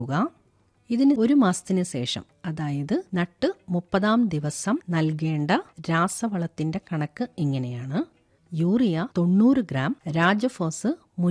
ഇതിന് 1 മാസത്തിന് ശേഷം, അതായത് നട്ട് 30-ാം ദിവസം നൽകേണ്ട രാസവളത്തിന്റെ കണക്ക് ഇങ്ങനെയാണ്: urea 90 gram, Rajphos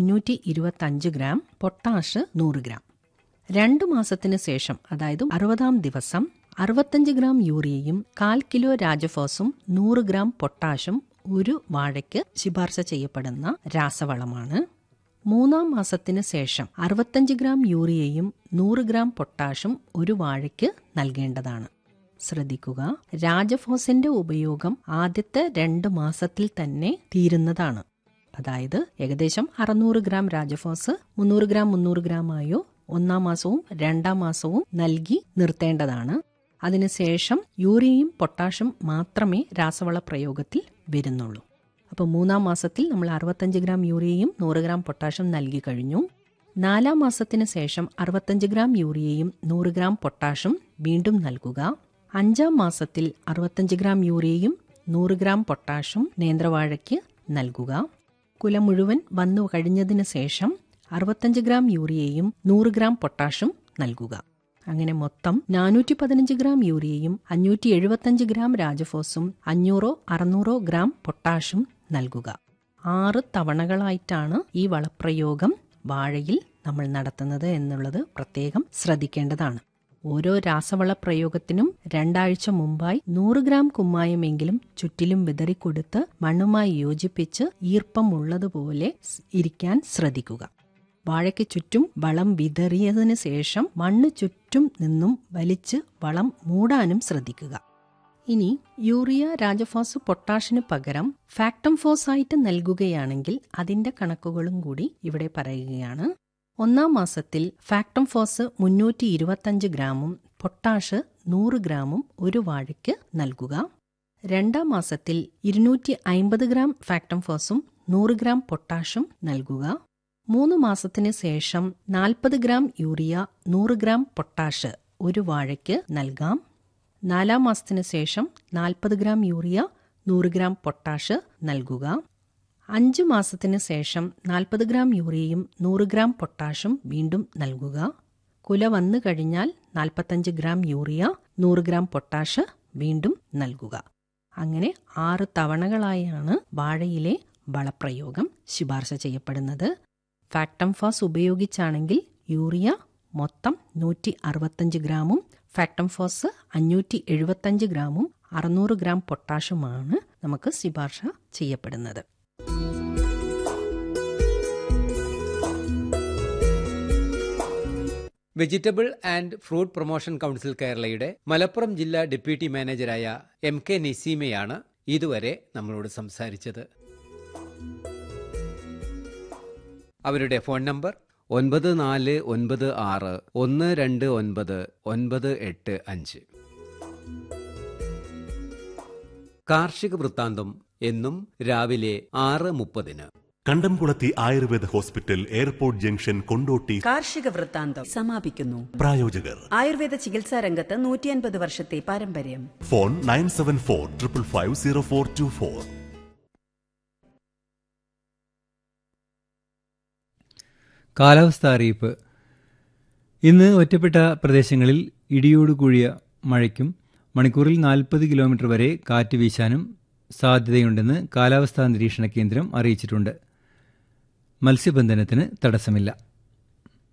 325 gram, potash 100 gram. 2 മാസത്തിന് ശേഷം, അതായത് 60-ാം ദിവസം 65 ഗ്രാം യൂറിയയും 1/4 കിലോ രാജഫോസും 100 ഗ്രാം പൊട്ടാഷും ഒരു വാഴയ്ക്ക് ശുപാർശ ചെയ്യപ്പെടുന്ന രാസവളമാണ്. 3-ാം മാസത്തിന് ശേഷം 65 ഗ്രാം യൂറിയയും 100 ഗ്രാം പൊട്ടാഷും ഒരു വാഴയ്ക്ക് നൽകേണ്ടതാണ്. ശ്രദ്ധിക്കുക, രാജഫോസിന്റെ ഉപയോഗം ആദ്യത്തെ 2 മാസത്തിൽ തന്നെ തീരുന്നതാണ്. അതായത് ഏകദേശം 600 ഗ്രാം രാജഫോസ് 300 ഗ്രാമായോ 1-ാം മാസവും 2-ാം മാസവും നൽകി നിർത്തേണ്ടതാണ്. അതിനുശേഷം യൂറിയയും പൊട്ടാഷും മാത്രമേ രാസവള പ്രയോഗത്തിൽ വരുന്നുള്ളൂ. അപ്പോൾ 3-ാം മാസത്തിൽ നമ്മൾ 65 ഗ്രാം യൂറിയയും 100 ഗ്രാം പൊട്ടാഷും നൽകി കഴിഞ്ഞു. 4-ാം മാസത്തിന് ശേഷം 65 ഗ്രാം യൂറിയയും 100 ഗ്രാം പൊട്ടാഷും വീണ്ടും നൽകുക. 5-ാം മാസത്തിൽ 65 ഗ്രാം യൂറിയയും 100 ഗ്രാം പൊട്ടാഷും നേന്ത്രവാഴയ്ക്ക് നൽകുക. കുല മുഴുവൻ വന്നു കഴിഞ്ഞതിന് ശേഷം 65 ഗ്രാം യൂറിയയും 100 ഗ്രാം പൊട്ടാഷും നൽകുക. അങ്ങനെ മൊത്തം 415 ഗ്രാം യൂറിയയും 575 ഗ്രാം രാജഫോസും 500-600 ഗ്രാം പൊട്ടാഷും നൽകുക. 6 തവണകളായിട്ടാണ് ഈ വളപ്രയോഗം വാഴയിൽ നമ്മൾ നടത്തുന്നത് എന്നുള്ളത് പ്രത്യേകം ശ്രദ്ധിക്കേണ്ടതാണ്. ഓരോ രാസവള പ്രയോഗത്തിനും 2 ആഴ്ച മുമ്പായി 100 ഗ്രാം കുമ്മായമെങ്കിലും ചുറ്റിലും വിതറിക്കൊടുത്ത് മണ്ണുമായി യോജിപ്പിച്ച് ഈർപ്പമുള്ളതുപോലെ ഇരിക്കാൻ ശ്രദ്ധിക്കുക. വാഴയ്ക്ക് ചുറ്റും വളം വിതറിയതിനു ശേഷം മണ്ണ് ചുറ്റും നിന്നും വലിച്ച് വളം മൂടാനും ശ്രദ്ധിക്കുക. ഇനി യൂറിയ, രാജഫോസ്, പൊട്ടാഷിന് പകരം ഫാക്ടം ഫോസ് ആയിട്ട് നൽകുകയാണെങ്കിൽ അതിന്റെ കണക്കുകളും കൂടി ഇവിടെ പറയുകയാണ്. 1-ാം മാസത്തിൽ ഫാക്ടം ഫോസ് 325 ഗ്രാമും പൊട്ടാഷ് 100 ഗ്രാമും ഒരു വാഴയ്ക്ക് നൽകുക. 2-ാം മാസത്തിൽ 250 ഗ്രാം ഫാക്ടം ഫോസും 100 ഗ്രാം പൊട്ടാഷും നൽകുക. 3 മാസത്തിന് ശേഷം 40 ഗ്രാം യൂറിയ, 100 ഗ്രാം പൊട്ടാഷ് ഒരു വാഴയ്ക്ക് നൽകാം. 4-ാം മാസത്തിന് ശേഷം 40 ഗ്രാം യൂറിയ, 100 ഗ്രാം പൊട്ടാഷ് നൽകുക. 5 മാസത്തിന് ശേഷം 40 ഗ്രാം യൂറിയയും 100 ഗ്രാം പൊട്ടാഷും വീണ്ടും നൽകുക. കുല വന്നു കഴിഞ്ഞാൽ 45 ഗ്രാം യൂറിയ, 100 ഗ്രാം പൊട്ടാഷ് വീണ്ടും നൽകുക. അങ്ങനെ 6 തവണകളായാണ് വാഴയിലെ വളപ്രയോഗം ശുപാർശ ചെയ്യപ്പെടുന്നത്. ഫാക്ടം ഫോസ് ഉപയോഗിച്ചാണെങ്കിൽ യൂറിയ മൊത്തം 165 ഗ്രാമും ഫാക്ടം ഫോസ് 575 ഗ്രാമും 600 ഗ്രാം പൊട്ടാഷുമാണ് നമുക്ക് ശുപാർശ ചെയ്യപ്പെടുന്നത്. Vegetable and fruit promotion council കേരളയുടെ മലപ്പുറം ജില്ലാ ഡെപ്യൂട്ടി മാനേജരായ MK നസീമയാണ് ഇതുവരെ നമ്മളോട് സംസാരിച്ചത്. അവരുടെ ഫോൺ നമ്പർ 9496129985. കാർഷിക വൃത്താന്തം എന്നും രാവിലെ 6:30. കണ്ടംകുളത്തി Ayurveda hospital, airport junction, Kondotty. കാർഷിക വൃത്താന്തം സമാപിക്കുന്നു. പ്രായോജകർ ആയുർവേദ ചികിത്സാ രംഗത്ത് 150 വർഷത്തെ പാരമ്പര്യം. ഫോൺ 9745550424. കാലാവസ്ഥ അറിയിപ്പ്. ഇന്ന് ഒറ്റപ്പെട്ട പ്രദേശങ്ങളിൽ ഇടിയോടുകൂടിയ മഴയ്ക്കും മണിക്കൂറിൽ 40 കിലോമീറ്റർ വരെ കാറ്റ് വീശാനും സാധ്യതയുണ്ടെന്ന് കാലാവസ്ഥാ നിരീക്ഷണ കേന്ദ്രം അറിയിച്ചിട്ടുണ്ട്. മത്സ്യബന്ധനത്തിന് തടസ്സമില്ല.